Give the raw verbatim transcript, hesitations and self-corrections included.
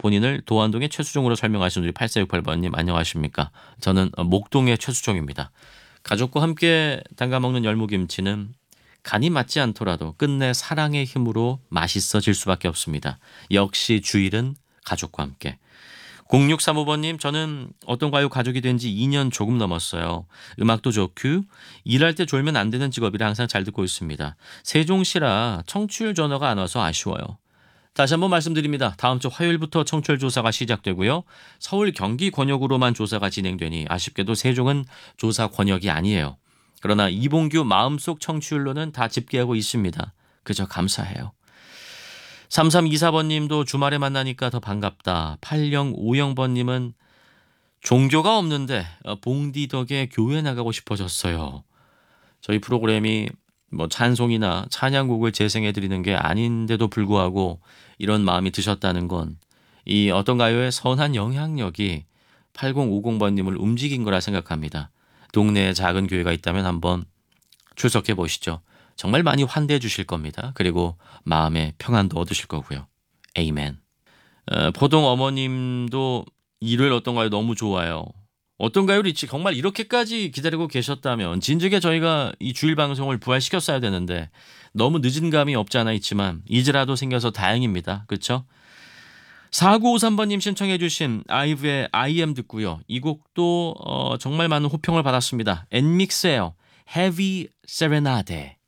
본인을 도안동의 최수종으로 설명하신 우리 팔사육팔 번님 안녕하십니까? 저는 목동의 최수종입니다. 가족과 함께 담가먹는 열무김치는 간이 맞지 않더라도 끝내 사랑의 힘으로 맛있어질 수밖에 없습니다. 역시 주일은 가족과 함께. 공육삼오 번님 저는 어떤가요? 가족이 된 지 이 년 조금 넘었어요. 음악도 좋고 일할 때 졸면 안 되는 직업이라 항상 잘 듣고 있습니다. 세종시라 청취율 전화가 안 와서 아쉬워요. 다시 한번 말씀드립니다. 다음 주 화요일부터 청취율 조사가 시작되고요. 서울 경기 권역으로만 조사가 진행되니 아쉽게도 세종은 조사 권역이 아니에요. 그러나 이봉규 마음속 청취율로는 다 집계하고 있습니다. 그저 감사해요. 삼삼이사 번님도 주말에 만나니까 더 반갑다. 팔공오공 번님은 종교가 없는데 봉디 덕에 교회 나가고 싶어졌어요. 저희 프로그램이 뭐 찬송이나 찬양곡을 재생해드리는 게 아닌데도 불구하고 이런 마음이 드셨다는 건 이 어떤가요의 선한 영향력이 팔공오공 번님을 움직인 거라 생각합니다. 동네에 작은 교회가 있다면 한번 출석해 보시죠. 정말 많이 환대해 주실 겁니다. 그리고 마음의 평안도 얻으실 거고요. 에이멘. 어, 포동 어머님도 일요일 어떤가요? 너무 좋아요. 어떤가요, 리치? 정말 이렇게까지 기다리고 계셨다면 진즉에 저희가 이 주일 방송을 부활시켰어야 되는데 너무 늦은 감이 없지 않아 있지만 이제라도 생겨서 다행입니다. 그렇죠? 사구오삼 번님 신청해 주신 아이브의 I am 듣고요. 이 곡도 어, 정말 많은 호평을 받았습니다. 엔믹스예요. Heavy Serenade.